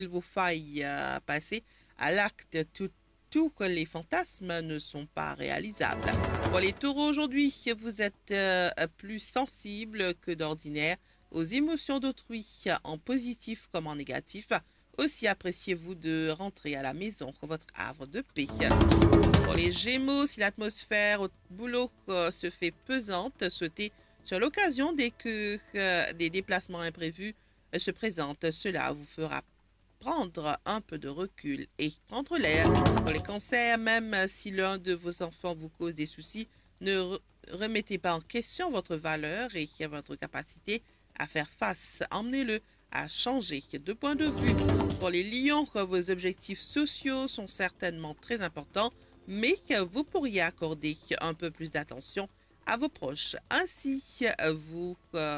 il vous faille passer à l'acte. Tous les fantasmes ne sont pas réalisables. Pour les taureaux aujourd'hui, vous êtes plus sensible que d'ordinaire aux émotions d'autrui, en positif comme en négatif. Aussi appréciez-vous de rentrer à la maison votre havre de paix. Pour les gémeaux, si l'atmosphère au boulot se fait pesante, sautez sur l'occasion dès que des déplacements imprévus se présentent. Cela vous fera prendre un peu de recul et prendre l'air. Pour les cancers, même si l'un de vos enfants vous cause des soucis, ne remettez pas en question votre valeur et votre capacité à faire face. Emmenez-le à changer de point de vue. Pour les lions, vos objectifs sociaux sont certainement très importants, mais vous pourriez accorder un peu plus d'attention à vos proches. Ainsi, vous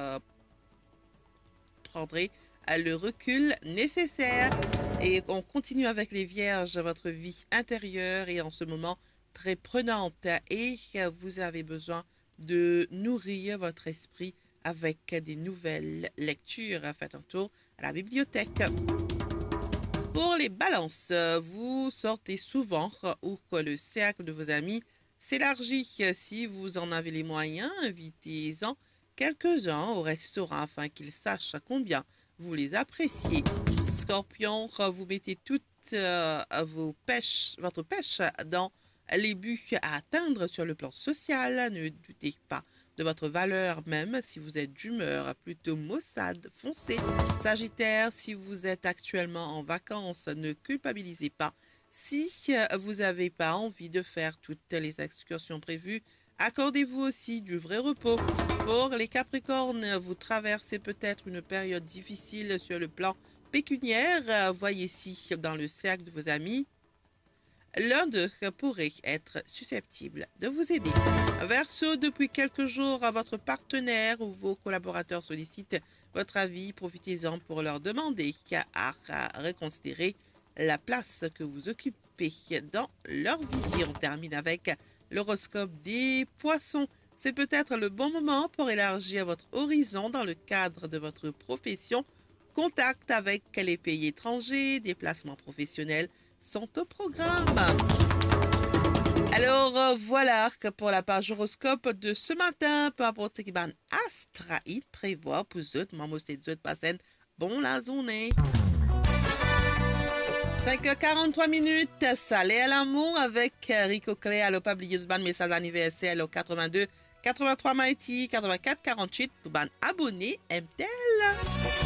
prendrez le recul nécessaire. Et on continue avec les vierges. Votre vie intérieure est en ce moment très prenante et vous avez besoin de nourrir votre esprit avec des nouvelles lectures. Faites un tour à la bibliothèque. Pour les balances, vous sortez souvent ou que le cercle de vos amis s'élargit. Si vous en avez les moyens, invitez-en quelques-uns au restaurant afin qu'ils sachent combien vous les appréciez. Scorpion, vous mettez toute votre pêche dans les buts à atteindre sur le plan social. Ne doutez pas de votre valeur, même si vous êtes d'humeur plutôt maussade, foncez. Sagittaire, si vous êtes actuellement en vacances, ne culpabilisez pas. Si vous n'avez pas envie de faire toutes les excursions prévues, accordez-vous aussi du vrai repos. Pour les Capricornes, vous traversez peut-être une période difficile sur le plan pécuniaire. Voyez si dans le cercle de vos amis, l'un d'eux pourrait être susceptible de vous aider. Verseau, depuis quelques jours, votre partenaire ou vos collaborateurs sollicitent votre avis. Profitez-en pour leur demander à reconsidérer la place que vous occupez dans leur vie. On termine avec l'horoscope des poissons. C'est peut-être le bon moment pour élargir votre horizon dans le cadre de votre profession. Contact avec les pays étrangers, déplacements professionnels sont au programme. Alors voilà que pour la page horoscope de ce matin, peu importe ce qui va astra, il prévoit pour vous autres, maman c'est autres passent bon la journée. 5h43 minutes, salé à l'amour avec Rico Clé, alors pas oublier ce message d'anniversaire au 82 83 Mighty 84 48 pour ban abonné MTL.